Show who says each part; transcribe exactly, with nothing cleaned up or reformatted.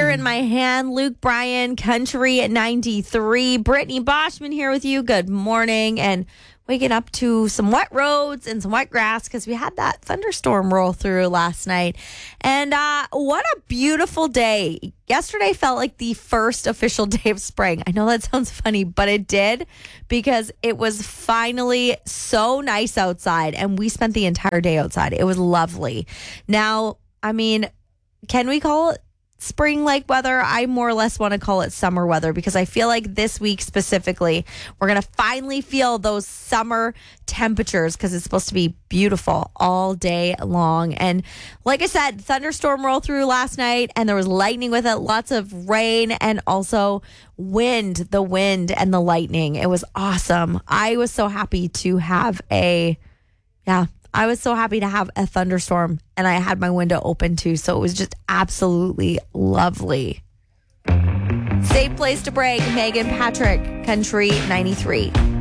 Speaker 1: in my hand. Luke Bryan, Country at ninety-three. Brittany Boschman here with you. Good morning. And waking up to some wet roads and some wet grass because we had that thunderstorm roll through last night. And uh, what a beautiful day. Yesterday felt like the first official day of spring. I know that sounds funny, but it did because it was finally so nice outside and we spent the entire day outside. It was lovely. Now, I mean, can we call it spring-like weather? I more or less want to call it summer weather because I feel like this week specifically, we're going to finally feel those summer temperatures because it's supposed to be beautiful all day long. And like I said, thunderstorm rolled through last night and there was lightning with it, lots of rain and also wind, the wind and the lightning. It was awesome. I was so happy to have a, yeah, I was so happy to have a thunderstorm and I had my window open too. So it was just absolutely lovely. Safe place to break. Megan Patrick, Country ninety-three.